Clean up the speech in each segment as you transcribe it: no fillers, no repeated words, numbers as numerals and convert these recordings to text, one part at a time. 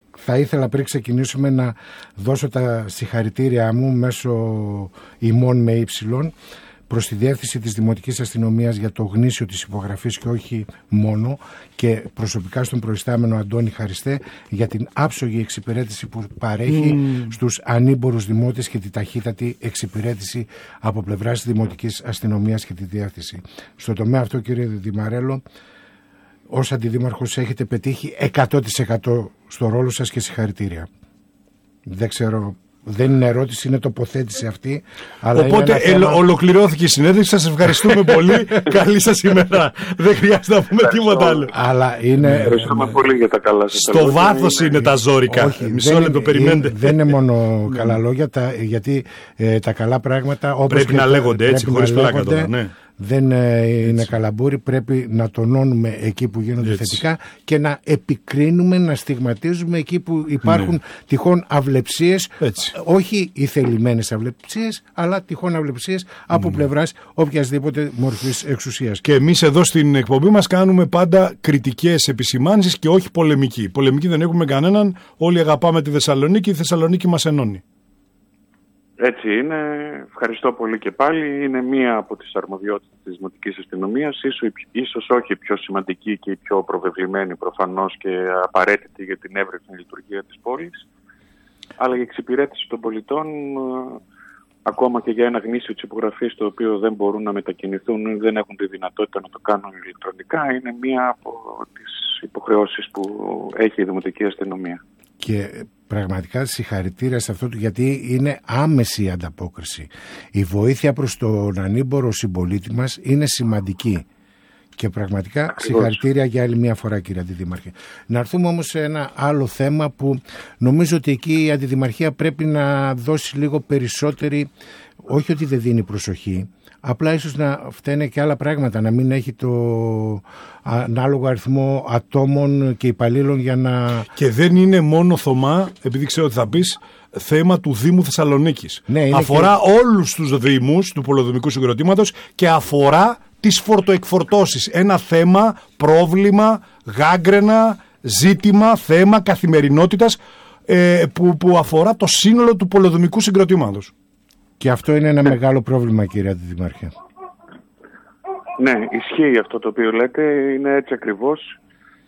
θα ήθελα πριν ξεκινήσουμε να δώσω τα συγχαρητήριά μου μέσω ημών με ύψιλον προς τη διεύθυνση της Δημοτικής Αστυνομίας για το γνήσιο της υπογραφής και όχι μόνο, και προσωπικά στον προϊστάμενο Αντώνη Χαριστέ για την άψογη εξυπηρέτηση που παρέχει στους ανήμπορους δημότες και τη ταχύτατη εξυπηρέτηση από πλευράς της Δημοτικής Αστυνομίας και τη διεύθυνση. Στο τομέα αυτό, κύριε Δημαρέλο, ως αντιδήμαρχος έχετε πετύχει 100% στο ρόλο σας και συγχαρητήρια. Δεν ξέρω... Δεν είναι ερώτηση, είναι τοποθέτηση αυτή. Αλλά οπότε ολοκληρώθηκε η συνέντευξη. Σας ευχαριστούμε πολύ. Καλή σας ημέρα. Δεν χρειάζεται να πούμε τίποτα άλλο. Αλλά είναι... Ευχαριστούμε πολύ για τα καλά σας. Στο βάθος είναι τα ζώρικα. Όχι, μισό λεπτό, περιμένετε. Δεν είναι μόνο καλά λόγια, γιατί τα καλά πράγματα πρέπει να λέγονται έτσι, χωρίς πλάκα τώρα. Ναι. Δεν είναι καλαμπούρι, πρέπει να τονώνουμε εκεί που γίνονται θετικά και να επικρίνουμε, να στιγματίζουμε εκεί που υπάρχουν τυχόν αυλεψίες, όχι οι θελημένες αυλεψίες, αλλά τυχόν αυλεψίες από πλευράς οποιασδήποτε μορφής εξουσίας. Και εμείς εδώ στην εκπομπή μας κάνουμε πάντα κριτικές επισημάνσεις και όχι πολεμική. Πολεμική δεν έχουμε κανέναν, όλοι αγαπάμε τη Θεσσαλονίκη, η Θεσσαλονίκη μας ενώνει. Έτσι είναι. Ευχαριστώ πολύ και πάλι. Είναι μία από τις αρμοδιότητες της Δημοτικής Αστυνομίας, ίσως όχι η πιο σημαντική και η πιο προβεβλημένη προφανώς και απαραίτητη για την εύρυθμη λειτουργία της πόλης, αλλά η εξυπηρέτηση των πολιτών, ακόμα και για ένα γνήσιο της υπογραφής, το οποίο δεν μπορούν να μετακινηθούν, δεν έχουν τη δυνατότητα να το κάνουν ηλεκτρονικά, είναι μία από τις υποχρεώσεις που έχει η Δημοτική Αστυνομία. Και πραγματικά συγχαρητήρια σε αυτό, γιατί είναι άμεση η ανταπόκριση. Η βοήθεια προς τον ανήμπορο συμπολίτη μας είναι σημαντική. Και πραγματικά συγχαρητήρια για άλλη μια φορά, κύριε Αντιδήμαρχε. Να έρθουμε όμως σε ένα άλλο θέμα που νομίζω ότι εκεί η Αντιδημαρχία πρέπει να δώσει λίγο περισσότερη, όχι ότι δεν δίνει προσοχή, απλά ίσως να φταίνε και άλλα πράγματα, να μην έχει το ανάλογο αριθμό ατόμων και υπαλλήλων για να... Και δεν είναι μόνο, Θωμά, επειδή ξέρω ότι θα πεις, θέμα του Δήμου Θεσσαλονίκης. Ναι, αφορά όλους τους δήμους του πολεοδομικού συγκροτήματος και αφορά τις φορτοεκφορτώσεις. Ένα θέμα, πρόβλημα, γάγκρενα, ζήτημα, θέμα καθημερινότητας που αφορά το σύνολο του πολεοδομικού συγκροτήματος. Και αυτό είναι ένα μεγάλο πρόβλημα, κύριε Αντιδημάρχε. Ναι, ισχύει αυτό το οποίο λέτε, είναι έτσι ακριβώς.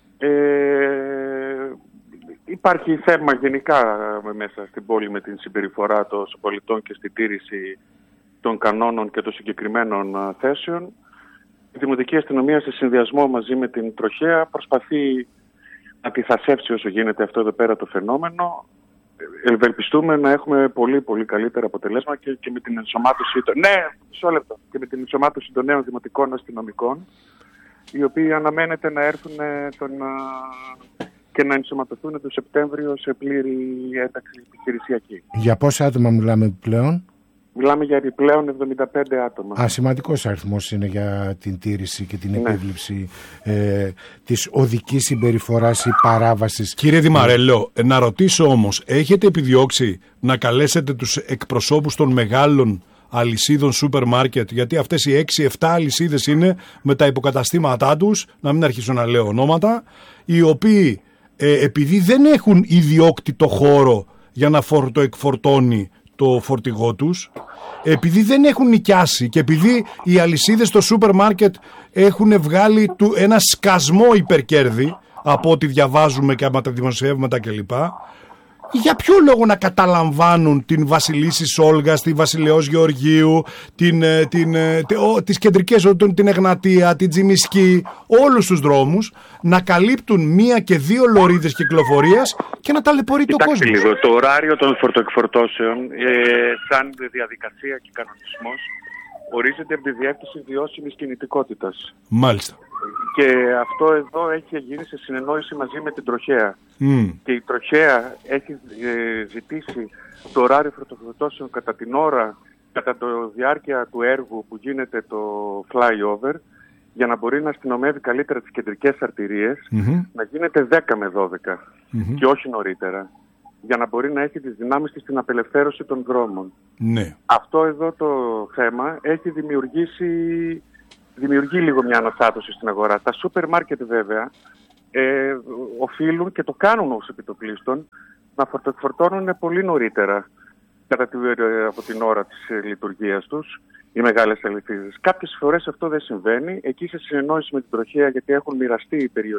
Υπάρχει θέμα γενικά μέσα στην πόλη με την συμπεριφορά των πολιτών και στη τήρηση των κανόνων και των συγκεκριμένων θέσεων. Η Δημοτική Αστυνομία, σε συνδυασμό μαζί με την Τροχέα, προσπαθεί να αντιθασέψει όσο γίνεται αυτό εδώ πέρα το φαινόμενο. Ευελπιστούμε να έχουμε πολύ πολύ καλύτερα αποτελέσματα και με την ενσωμάτωση και με την ενσωμάτωση των νέων δημοτικών αστυνομικών, οι οποίοι αναμένεται να έρθουν και να ενσωματωθούν το Σεπτέμβριο σε πλήρη ένταξη επιχειρησιακή. Για πόσα άτομα μιλάμε πλέον? Μιλάμε για επιπλέον 75 άτομα. Σημαντικός αριθμός είναι για την τήρηση και την επίβλεψη της οδικής συμπεριφοράς ή παράβασης. Κύριε Δημαρέλο, να ρωτήσω όμως, έχετε επιδιώξει να καλέσετε τους εκπροσώπους των μεγάλων αλυσίδων σούπερ μάρκετ, γιατί αυτές οι 6-7 αλυσίδες είναι με τα υποκαταστήματά τους, να μην αρχίσω να λέω ονόματα, οι οποίοι επειδή δεν έχουν ιδιόκτητο χώρο για να φορτοεκφορτώνει το φορτηγό τους, επειδή δεν έχουν νοικιάσει και επειδή οι αλυσίδες στο σούπερ μάρκετ έχουν βγάλει ένα σκασμό υπερκέρδη από ό,τι διαβάζουμε και από τα δημοσιεύματα κλπ. Για ποιο λόγο να καταλαμβάνουν την Βασιλίσσης Όλγας, τη Βασιλεώς Γεωργίου, τις κεντρικές οδούς, την Εγνατία, την Τζιμισκή, όλους τους δρόμους, να καλύπτουν 1 και 2 λωρίδες κυκλοφορίας και να ταλαιπωρεί το κόσμο? Λίγο. Το ωράριο των φορτοεκφορτώσεων, σαν διαδικασία και κανονισμός, ορίζεται από τη Διεύθυνση Βιώσιμης Κινητικότητας. Μάλιστα. Και αυτό εδώ έχει γίνει σε συνεννόηση μαζί με την Τροχέα. Και η Τροχέα έχει ζητήσει το ωράριο φορτοεκφορτώσεων κατά την ώρα, κατά τη διάρκεια του έργου που γίνεται το flyover, για να μπορεί να αστυνομεύει καλύτερα τις κεντρικές αρτηρίες, να γίνεται 10 με 12 και όχι νωρίτερα, για να μπορεί να έχει τις δυνάμεις της στην απελευθέρωση των δρόμων. Ναι. Αυτό εδώ το θέμα έχει δημιουργεί λίγο μια αναστάτωση στην αγορά. Τα σούπερ μάρκετ βέβαια οφείλουν και το κάνουν ως επιτοπλίστων να φορτώνουν πολύ νωρίτερα από την ώρα της λειτουργίας τους οι μεγάλες αλυσίδες. Κάποιες φορές αυτό δεν συμβαίνει. Εκεί σε συνεννόηση με την τροχέα, γιατί έχουν μοιραστεί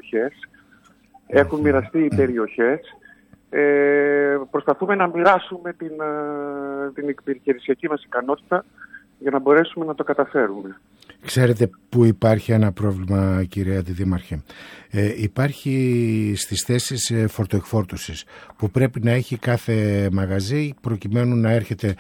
οι περιοχές. Προσπαθούμε να μοιράσουμε την επιχειρησιακή μας ικανότητα για να μπορέσουμε να το καταφέρουμε. Ξέρετε που υπάρχει ένα πρόβλημα, κυρία Αντιδήμαρχε? Υπάρχει στις θέσεις φορτοεκφόρτωσης που πρέπει να έχει κάθε μαγαζί προκειμένου να έρχεται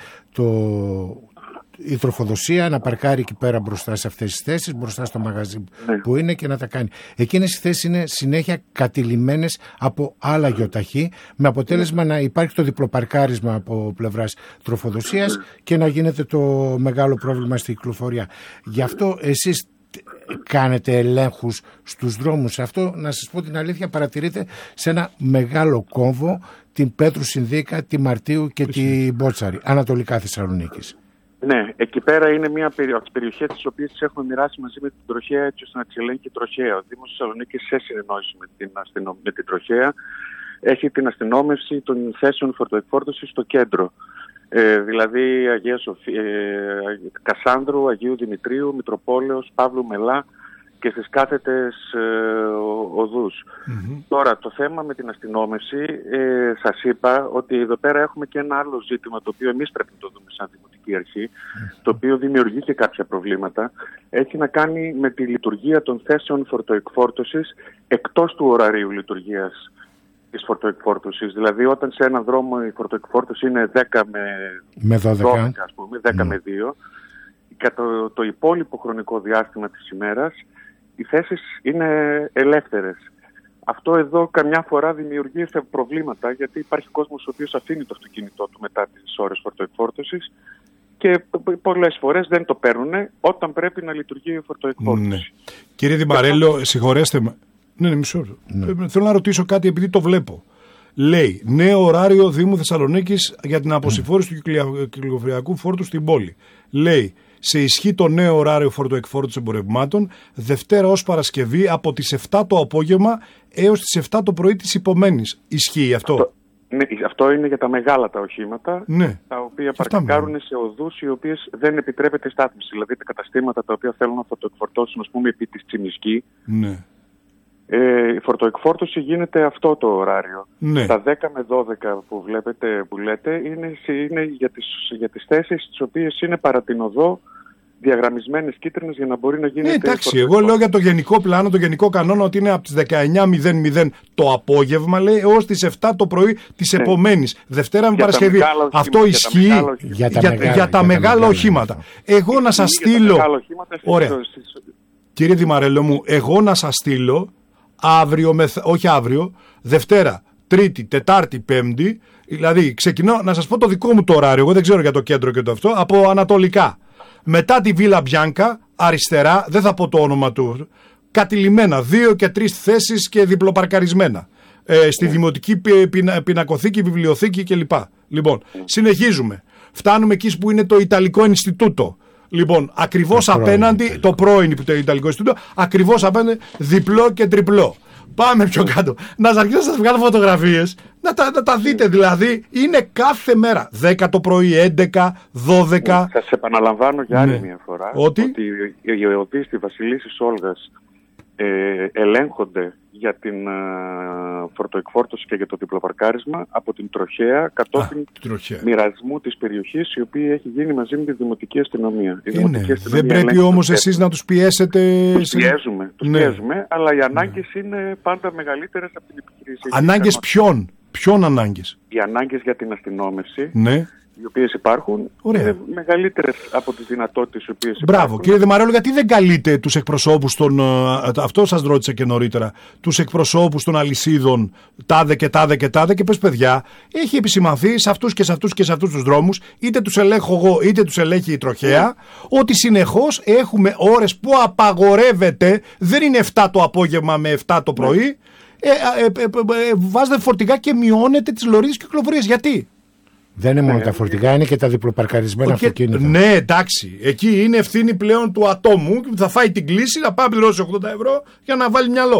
η τροφοδοσία να παρκάρει εκεί πέρα μπροστά σε αυτές τις θέσεις, μπροστά στο μαγαζί που είναι και να τα κάνει. Εκείνες οι θέσεις είναι συνέχεια κατηλημμένες από άλλα γιοταχή, με αποτέλεσμα να υπάρχει το διπλοπαρκάρισμα από πλευράς τροφοδοσίας και να γίνεται το μεγάλο πρόβλημα στην κυκλοφορία. Γι' αυτό εσείς κάνετε ελέγχους στους δρόμους? Αυτό, να σας πω την αλήθεια, παρατηρείτε σε ένα μεγάλο κόμβο την Πέτρου Συνδίκα, τη Μαρτίου και τη Μπότσαρη, ανατολικά Θεσσαλονίκης. Ναι, εκεί πέρα είναι μία από τις περιοχές τις οποίες τις έχουμε μοιράσει μαζί με την τροχέα, έτσι ώστε να τις ελέγχει η τροχέα. Ο Δήμος Θεσσαλονίκης, σε συνεννόηση με την τροχέα, έχει την αστυνόμευση των θέσεων φορτοεκφόρτωσης στο κέντρο. Δηλαδή Αγία Κασάνδρου, Αγίου Δημητρίου, Μητροπόλεως, Παύλου Μελά και στις κάθετες οδούς. Τώρα, το θέμα με την αστυνόμευση, σας είπα ότι εδώ πέρα έχουμε και ένα άλλο ζήτημα, το οποίο εμείς πρέπει να το δούμε σαν Δημοτική Αρχή, το οποίο δημιουργεί και κάποια προβλήματα. Έχει να κάνει με τη λειτουργία των θέσεων φορτοεκφόρτωσης εκτός του ωραρίου λειτουργίας της φορτοεκφόρτωσης. Δηλαδή, όταν σε έναν δρόμο η φορτοεκφόρτωση είναι 10 με 12, ας πούμε, 10 με 2, κατά το υπόλοιπο χρονικό διάστημα της ημέρας, οι θέσεις είναι ελεύθερες. Αυτό εδώ καμιά φορά δημιουργεί προβλήματα, γιατί υπάρχει κόσμος ο οποίος αφήνει το αυτοκίνητό του μετά τις ώρες φορτοεκφόρτωσης και πολλές φορές δεν το παίρνουν όταν πρέπει να λειτουργεί η φορτοεκφόρτωση. Ναι. Κύριε Δημαρέλο, συγχωρέστε με. Ναι, μισό. Θέλω να ρωτήσω κάτι, επειδή το βλέπω. Λέει, νέο ωράριο Δήμου Θεσσαλονίκης για την αποσυμφόρηση του κυκλοφοριακού φόρτου στην πόλη. Λέει, σε ισχύ το νέο ωράριο φορτοεκφόρτωσης εμπορευμάτων, Δευτέρα ως Παρασκευή από τις 7 το απόγευμα έως τις 7 το πρωί της επομένης. Ισχύει αυτό? Ναι, αυτό είναι για τα μεγάλα τα οχήματα, ναι, τα οποία παρκάρουν σε οδούς οι οποίες δεν επιτρέπεται στάθμιση. Δηλαδή τα καταστήματα τα οποία θέλουν να φορτοεκφορτώσουν, ας πούμε, επί της Τσιμισκή. Ναι. Η φορτοεκφόρτωση γίνεται αυτό το ωράριο. Ναι. Τα 10 με 12 που λέτε είναι για τις θέσεις τις οποίες είναι παρά την οδό διαγραμμισμένες κίτρινες για να μπορεί να γίνεται. Ναι, εντάξει, εγώ λέω για το γενικό πλάνο, το γενικό κανόνα ότι είναι από τις 19.00 το απόγευμα, λέει, έως τις 7 το πρωί της επομένης. Δευτέρα με Παρασκευή. Αυτό ισχύει για τα μεγάλα οχήματα. Εγώ να σας στείλω. Ωραία. Κύριε Δημαρέλο μου, εγώ να σας στείλω Δευτέρα, Τρίτη, Τετάρτη, Πέμπτη, δηλαδή ξεκινώ να σας πω το δικό μου το ωράριο, εγώ δεν ξέρω για το κέντρο και το αυτό, από ανατολικά. Μετά τη Βίλα Μπιάνκα, αριστερά, δεν θα πω το όνομα του, κατηλημμένα, 2 και 3 θέσεις και διπλοπαρκαρισμένα. Στη Δημοτική Πινακοθήκη, Βιβλιοθήκη κλπ. Λοιπόν, συνεχίζουμε. Φτάνουμε εκεί που είναι το Ιταλικό Ινστιτούτο. Λοιπόν, ακριβώς απέναντι, το πρώην Ιταλικό Ινστιτούτο, ακριβώς απέναντι, διπλό και τριπλό. Πάμε πιο κάτω. Να σας αρχίσω να σας βγάλω φωτογραφίες, να τα δείτε δηλαδή. Είναι κάθε μέρα. 10 το πρωί, 11, 12. Σας επαναλαμβάνω για άλλη μια φορά ότι οι οδοί στη Βασιλίσσης Όλγας ελέγχονται για την φορτοεκφόρτωση και για το διπλοπαρκάρισμα από την τροχέα κατόπιν μοιρασμού της περιοχής, η οποία έχει γίνει μαζί με τη Δημοτική Αστυνομία. Δεν πρέπει όμως εσείς να τους πιέσετε? Τους πιέζουμε, αλλά οι ανάγκες είναι πάντα μεγαλύτερες από την επιχειρήση. Ανάγκες ποιον ανάγκες? Οι ανάγκες για την αστυνόμευση. Ναι. Οι οποίες υπάρχουν, είναι μεγαλύτερες από τις δυνατότητες οι οποίες υπάρχουν. Μπράβο. Κύριε Δημαρέλο, γιατί δεν καλείτε τους εκπροσώπους των, αυτό σας ρώτησα και νωρίτερα, τους εκπροσώπους των αλυσίδων τάδε και τάδε και τάδε και πες, παιδιά, έχει επισημανθεί σε αυτούς και σε αυτούς και σε αυτούς τους δρόμους, είτε τους ελέγχω εγώ είτε τους ελέγχει η τροχέα, ότι συνεχώς έχουμε ώρες που απαγορεύεται, δεν είναι 7 το απόγευμα με 7 το πρωί, βάζετε φορτηγά και μειώνετε τις λωρίδες κυκλοφορίας. Γιατί? Δεν είναι μόνο τα φορτηγά, είναι και τα διπλοπαρκαρισμένα αυτοκίνητα. Ναι, εντάξει. Εκεί είναι ευθύνη πλέον του ατόμου που θα φάει την κλίση, να πάει πληρώσει 80 ευρώ για να βάλει μυαλό.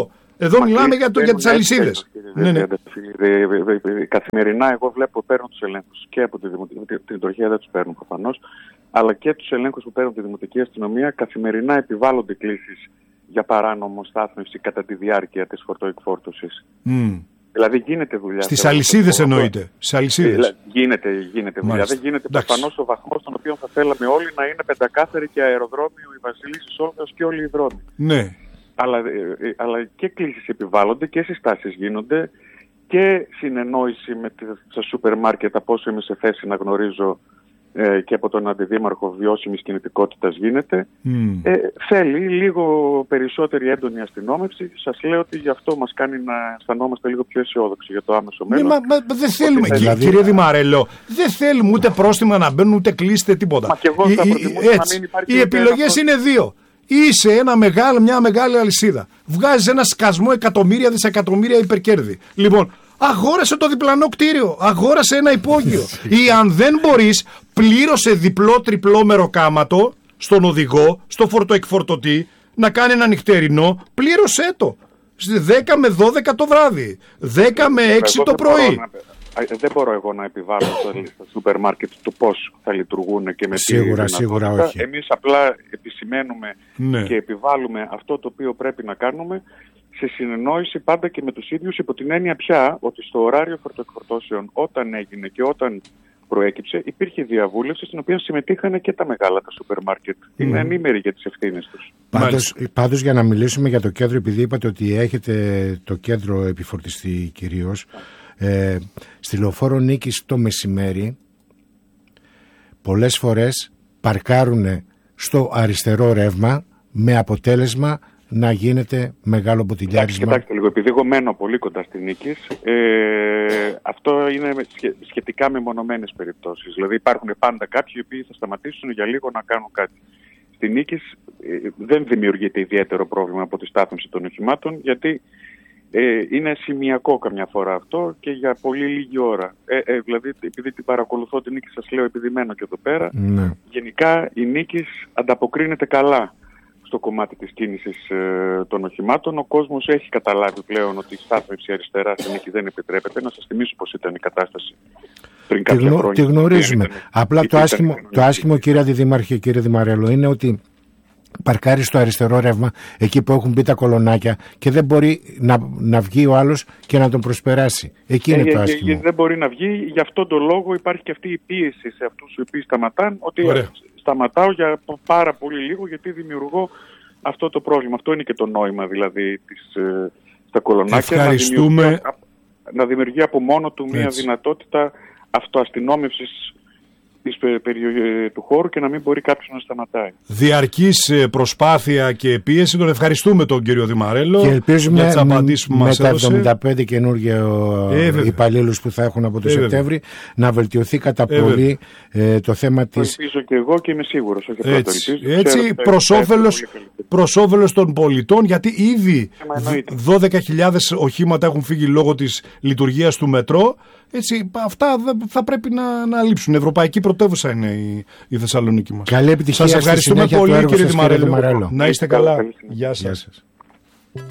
Εδώ μιλάμε για τις αλυσίδες. Ναι. Καθημερινά εγώ παίρνω τους ελέγχους και από την τροχέα, δεν τους παίρνω προφανώς, αλλά και τους ελέγχους που παίρνω από τη Δημοτική Αστυνομία. Καθημερινά επιβάλλονται κλήσεις για παράνομο στάθμευση κατά τη διάρκεια της φορτοεκφόρτωσης. Δηλαδή γίνεται δουλειά. Στις αλυσίδες εννοείται. Στις αλυσίδες. Γίνεται δουλειά. Δεν γίνεται προφανώς ο βαθμός στον οποίο θα θέλαμε όλοι να είναι πεντακάθαρη και αεροδρόμιο, η Βασιλής, η Σόλγας και όλοι οι δρόμοι. Ναι. Αλλά και κλήσεις επιβάλλονται και συστάσεις γίνονται και συνεννόηση με τα σούπερ μάρκετ, από όσο είμαι σε θέση να γνωρίζω και από τον Αντιδήμαρχο βιώσιμης κινητικότητας γίνεται. Θέλει λίγο περισσότερη έντονη αστυνόμευση. Σας λέω ότι γι' αυτό μας κάνει να αισθανόμαστε λίγο πιο αισιόδοξοι για το άμεσο μέλλον. Δεν θέλουμε, κύριε Δημαρέλο, δεν θέλουμε ούτε πρόστιμα να μπαίνουν, ούτε κλείστε τίποτα. Μα και εγώ θα προτιμούσα να μην υπάρχει. Οι επιλογές είναι δύο. Είσαι μια μεγάλη αλυσίδα. Βγάζεις ένα σκασμό εκατομμύρια, δισεκατομμύρια υπερκέρδη. Λοιπόν, αγόρασε το διπλανό κτίριο, αγόρασε ένα υπόγειο. Ή αν δεν μπορείς, πλήρωσε διπλό-τριπλό μεροκάματο στον οδηγό, στο φορτοεκφορτωτή, να κάνει ένα νυχτερινό, πλήρωσέ το. 10 με 12 το βράδυ, 10 με 6 το πρωί. Δεν μπορώ εγώ να επιβάλλω στα σούπερ μάρκετ το πώς θα λειτουργούν και με τι δυνατότητα. Σίγουρα όχι. Εμείς απλά επισημαίνουμε και επιβάλλουμε αυτό το οποίο πρέπει να κάνουμε σε συνεννόηση πάντα και με τους ίδιους, υπό την έννοια πια ότι στο ωράριο φορτοεκφορτώσεων, όταν έγινε και όταν προέκυψε, υπήρχε διαβούλευση στην οποία συμμετείχαν και τα μεγάλα τα σούπερ μάρκετ. Είναι ενήμεροι για τις ευθύνες τους. Πάντως για να μιλήσουμε για το κέντρο, επειδή είπατε ότι έχετε το κέντρο επιφορτιστή κυρίως, στη Λεωφόρο Νίκης το μεσημέρι πολλές φορές παρκάρουν στο αριστερό ρεύμα με αποτέλεσμα να γίνεται μεγάλο μποτιλιάρισμα. Κοιτάξτε λίγο, επειδή εγώ μένω πολύ κοντά στη Νίκης, αυτό είναι σχετικά μεμονωμένες περιπτώσεις. Δηλαδή υπάρχουν πάντα κάποιοι οι οποίοι θα σταματήσουν για λίγο να κάνουν κάτι. Στη Νίκης δεν δημιουργείται ιδιαίτερο πρόβλημα από τη στάθμιση των οχημάτων, γιατί είναι σημειακό καμιά φορά αυτό και για πολύ λίγη ώρα. Δηλαδή, επειδή την παρακολουθώ την Νίκη, σας λέω, επειδή μένω και εδώ πέρα, γενικά η Νίκης ανταποκρίνεται καλά στο κομμάτι της κίνησης των οχημάτων. Ο κόσμος έχει καταλάβει πλέον ότι η στάθμευση αριστερά στην Νίκη δεν επιτρέπεται. Να σας θυμίσω πως ήταν η κατάσταση πριν κάποια χρόνια. Τη γνωρίζουμε. Απλά το άσχημο, κύριε Αντιδήμαρχε, κύριε Δημαρέλο, είναι ότι παρκάρει στο αριστερό ρεύμα, εκεί που έχουν μπει τα κολονάκια, και δεν μπορεί να βγει ο άλλος και να τον προσπεράσει. Εκεί είναι το άσχημο. Δεν μπορεί να βγει, γι' αυτόν τον λόγο υπάρχει και αυτή η πίεση σε αυτούς οι οποίοι σταματάνε, ότι σταματάω για πάρα πολύ λίγο γιατί δημιουργώ αυτό το πρόβλημα. Αυτό είναι και το νόημα δηλαδή στα κολονάκια. Ευχαριστούμε. Να δημιουργεί από μόνο του μια δυνατότητα αυτοαστυνόμευσης του χώρου και να μην μπορεί κάποιος να σταματάει. Διαρκής προσπάθεια και πίεση. Τον ευχαριστούμε τον κύριο Δημαρέλο και ελπίζουμε για τις απαντήσεις που μας έδωσε. Με τα 75 καινούργια υπαλλήλους που θα έχουν από το Σεπτέμβρη να βελτιωθεί κατά πολύ το θέμα της... Το ελπίζω και εγώ και είμαι σίγουρος. Έτσι προς όφελος των πολιτών, γιατί ήδη 12.000 οχήματα έχουν φύγει λόγω της λειτουργίας του μετρό. Έτσι, αυτά θα πρέπει να λείψουν. Ευρωπαϊκή πρωτεύουσα είναι η Θεσσαλονίκη μας. Καλή επιτυχία. Σας ευχαριστούμε πολύ, κύριε Δημαρέλο. Να είστε καλά. Γεια σας.